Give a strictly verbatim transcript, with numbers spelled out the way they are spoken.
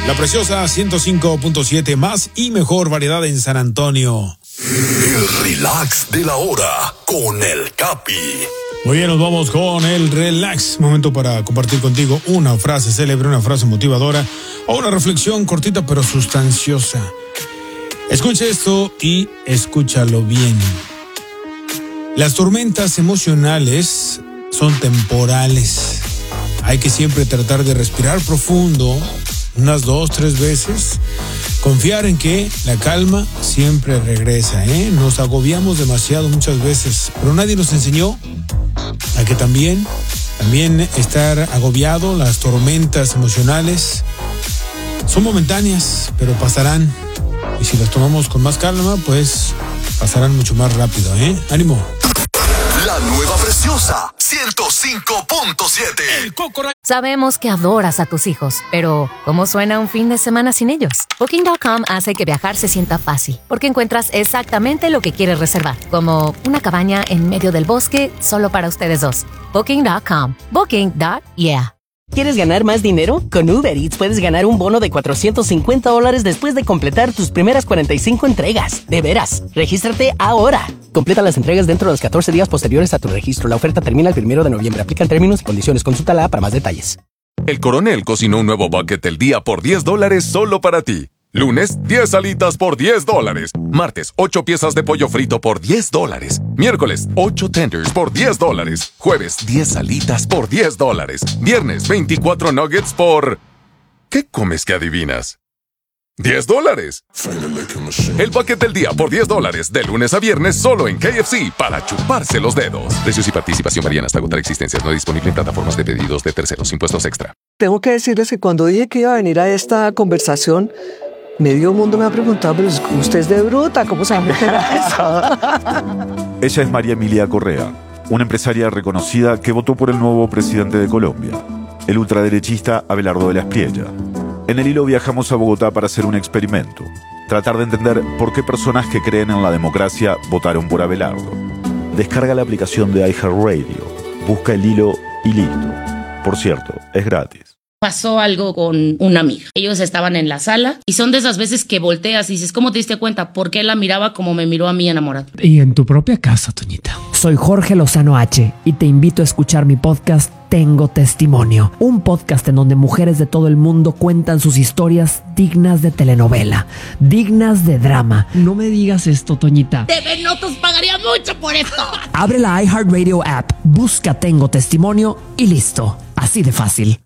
La Preciosa ciento cinco punto siete, más y mejor variedad en San Antonio. El relax de la hora con el Capi. Muy bien, nos vamos con el relax. Momento para compartir contigo una frase célebre, una frase motivadora o una reflexión cortita pero sustanciosa. Escucha esto y escúchalo bien. Las tormentas emocionales son temporales. Hay que siempre tratar de respirar profundo, unas dos, tres veces. Confiar en que la calma siempre regresa, ¿eh? Nos agobiamos demasiado muchas veces, pero nadie nos enseñó a que también, también estar agobiado, las tormentas emocionales son momentáneas, pero pasarán. Y si las tomamos con más calma, pues pasarán mucho más rápido, ¿eh? ¡Ánimo! La nueva Preciosa ciento cinco punto siete. Sabemos que adoras a tus hijos, pero ¿cómo suena un fin de semana sin ellos? Booking punto com hace que viajar se sienta fácil, porque encuentras exactamente lo que quieres reservar, como una cabaña en medio del bosque solo para ustedes dos. Booking punto com. Booking. Yeah. ¿Quieres ganar más dinero? Con Uber Eats puedes ganar un bono de cuatrocientos cincuenta dólares después de completar tus primeras cuarenta y cinco entregas. De veras, regístrate ahora. Completa las entregas dentro de los catorce días posteriores a tu registro. La oferta termina el primero de noviembre. Aplican términos y condiciones. Consúltala para más detalles. El Coronel cocinó un nuevo bucket del día por diez dólares solo para ti. Lunes, diez alitas por diez dólares. Martes, ocho piezas de pollo frito por diez dólares. Miércoles, ocho tenders por diez dólares. Jueves, diez alitas por diez dólares. Viernes, veinticuatro nuggets por... ¿Qué comes que adivinas? ¡diez dólares! El bucket del día por diez dólares, de lunes a viernes, solo en K F C, para chuparse los dedos. Precios y participación varían hasta agotar existencias. No disponible en plataformas de pedidos de terceros. Impuestos extra. Tengo que decirles que cuando dije que iba a venir a esta conversación, medio mundo me ha preguntado, pero usted es de bruta, ¿cómo sabe que era eso? Ella es María Emilia Correa, una empresaria reconocida que votó por el nuevo presidente de Colombia, el ultraderechista Abelardo de la Espriella. En el hilo viajamos a Bogotá para hacer un experimento, tratar de entender por qué personas que creen en la democracia votaron por Abelardo. Descarga la aplicación de iHeartRadio, busca el hilo y listo. Por cierto, es gratis. Pasó algo con una amiga. Ellos estaban en la sala y son de esas veces que volteas y dices, ¿cómo te diste cuenta? ¿Por qué la miraba como me miró a mí enamorado? Y en tu propia casa, Toñita. Soy Jorge Lozano H y te invito a escuchar mi podcast Tengo Testimonio, un podcast en donde mujeres de todo el mundo cuentan sus historias dignas de telenovela, dignas de drama. No me digas esto, Toñita. T V Notas pagaría mucho por esto. Abre la iHeartRadio app, busca Tengo Testimonio y listo. Así de fácil.